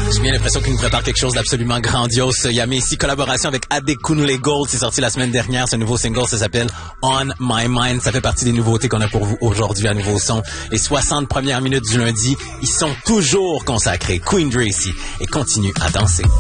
J'ai bien l'impression qu'il nous prépare quelque chose d'absolument grandiose. Il y a ici collaboration avec Adekunle Gold. C'est sorti la semaine dernière. Ce nouveau single, ça s'appelle On My Mind. Ça fait partie des nouveautés qu'on a pour vous aujourd'hui à Nouveau Son. Les 60 premières minutes du lundi, ils sont toujours consacrés. Queen Dre ici et continue à danser.